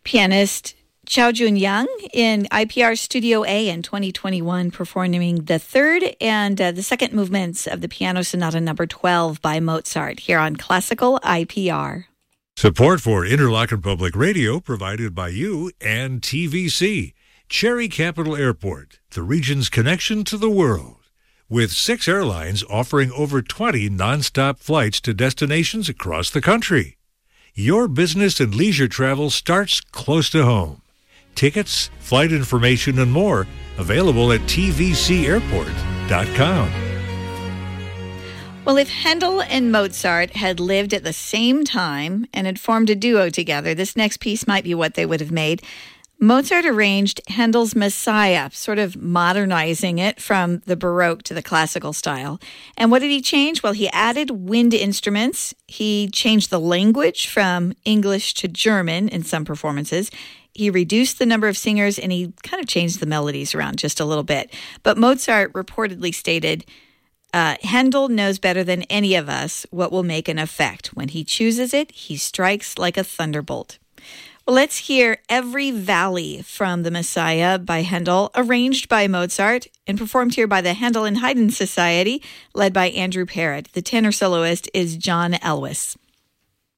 Pianist Chao Jun-young in IPR Studio A in 2021, performing the third and the second movements of the Piano Sonata No. 12 by Mozart here on Classical IPR. Support for Interlochen Public Radio provided by you and TVC, Cherry Capital Airport, the region's connection to the world. With 6 airlines offering over 20 nonstop flights to destinations across the country. Your business and leisure travel starts close to home. Tickets, flight information, and more available at tvcairport.com. Well, if Handel and Mozart had lived at the same time and had formed a duo together, this next piece might be what they would have made. Mozart arranged Handel's Messiah, sort of modernizing it from the Baroque to the classical style. And what did he change? Well, he added wind instruments. He changed the language from English to German in some performances. He reduced the number of singers, and he kind of changed the melodies around just a little bit. But Mozart reportedly stated, Handel knows better than any of us what will make an effect. When he chooses it, he strikes like a thunderbolt. Well, let's hear Every Valley from the Messiah by Handel, arranged by Mozart and performed here by the Handel and Haydn Society, led by Andrew Parrott. The tenor soloist is John Elwes.